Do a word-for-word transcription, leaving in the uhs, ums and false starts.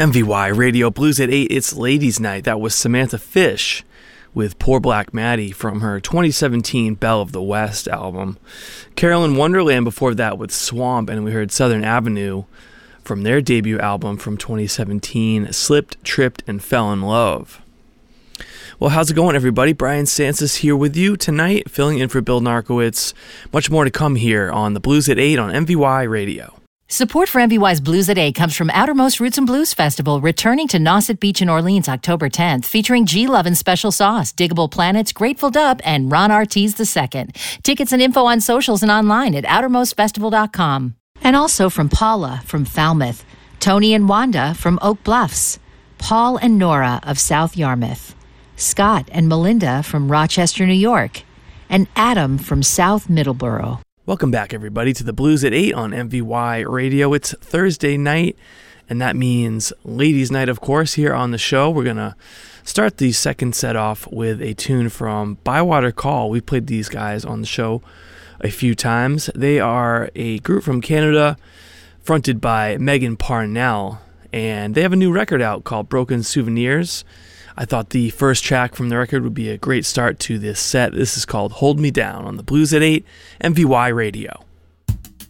M V Y Radio Blues at eight, it's Ladies Night. That was Samantha Fish with Poor Black Maddie from her twenty seventeen Belle of the West album. Carolyn Wonderland before that with Swamp, and we heard Southern Avenue from their debut album from twenty seventeen, Slipped, Tripped, and Fell in Love. Well, how's it going, everybody? Brian Sansis here with you tonight, filling in for Bill Narkowitz. Much more to come here on the Blues at eight on M V Y Radio. Support for M V Y's Blues at eight comes from Outermost Roots and Blues Festival, returning to Nauset Beach in Orleans October tenth, featuring G Love and Special Sauce, Diggable Planets, Grateful Dub, and Ron Ortiz the Second. Tickets and info on socials and online at outermost festival dot com. And also from Paula from Falmouth, Tony and Wanda from Oak Bluffs, Paul and Nora of South Yarmouth, Scott and Melinda from Rochester, New York, and Adam from South Middleborough. Welcome back, everybody, to the Blues at eight on M V Y Radio. It's Thursday night, and that means Ladies Night, of course, here on the show. We're going to start the second set off with a tune from Bywater Call. We played these guys on the show a few times. They are a group from Canada fronted by Megan Parnell, and they have a new record out called Broken Souvenirs. I thought the first track from the record would be a great start to this set. This is called Hold Me Down on the Blues at eight, M V Y Radio.